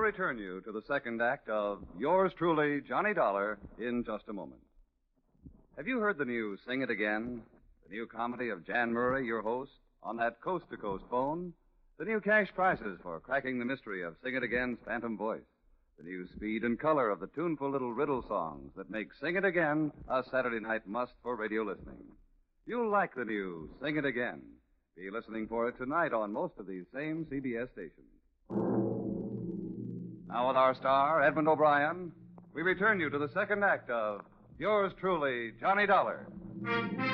return you to the second act of Yours Truly, Johnny Dollar, in just a moment. Have you heard the new Sing It Again? The new comedy of Jan Murray, your host, on that coast-to-coast phone? The new cash prizes for cracking the mystery of Sing It Again's phantom voice? The new speed and color of the tuneful little riddle songs that make Sing It Again a Saturday night must for radio listening? You'll like the new Sing It Again. Be listening for it tonight on most of these same CBS stations. Now with our star, Edmund O'Brien, we return you to the second act of Yours Truly, Johnny Dollar.